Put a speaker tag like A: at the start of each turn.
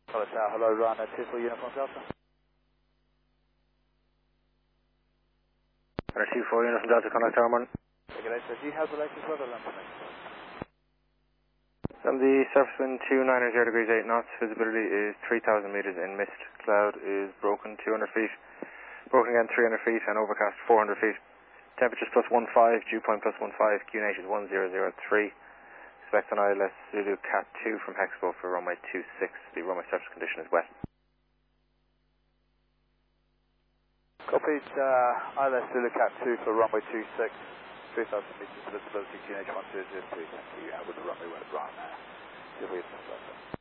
A: Hello, Ryanair 24 Uniform Delta.
B: Ryanair 24 Uniform Delta, contact tower morning.
A: Regulator, do you have the latest weather alarm for me?
B: On the surface wind 290 degrees 8 knots, visibility is 3,000 meters in mist. Cloud is broken 200 feet, broken again 300 feet, and overcast 400 feet. Temperatures +15, dew point +15, QNH is 1003. Expect an ILS Zulu Cat 2 from Hexpo for runway 26. The runway surface condition is wet.
A: Copied, ILS Zulu Cat 2 for runway 26, 3,000 meters visibility, QNH 1003. Thank you. With the runway wet right now.